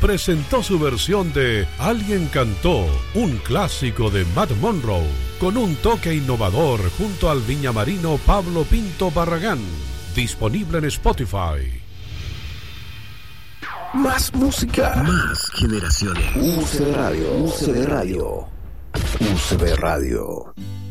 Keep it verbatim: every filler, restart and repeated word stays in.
presentó su versión de Alguien cantó, un clásico de Matt Monroe, con un toque innovador junto al viñamarino Pablo Pinto Barragán. Disponible en Spotify. Más música, más generaciones. U C B Radio, U C B Radio, U C B Radio.